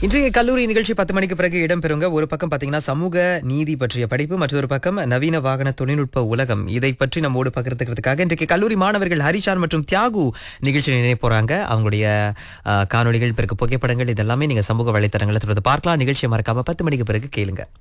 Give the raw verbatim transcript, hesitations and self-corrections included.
இன்றைய கல்லூரி நிகழ்ச்சி பத்து மணிக்கு பிறகு இடம்பெறுங்க. ஒரு பக்கம் பாத்தீங்கன்னா சமூக நீதி பற்றிய படிப்பு, மற்றொரு பக்கம் நவீன வாகன தொழில்நுட்ப உலகம். இதை பற்றி நம்மோடு பகிர்ந்துக்கிறதுக்காக இன்றைக்கு கல்லூரி மாணவர்கள் ஹரிஷான் மற்றும் தியாகு நிகழ்ச்சி நினைவு போறாங்க. அவங்களுடைய அஹ், காணொளிகள், பிறகு புகைப்படங்கள் இதெல்லாமே நீங்க சமூக வலைத்தளங்களை தொடர்ந்து பார்க்கலாம். நிகழ்ச்சியை மறக்காம பத்து மணிக்கு பிறகு கேளுங்க.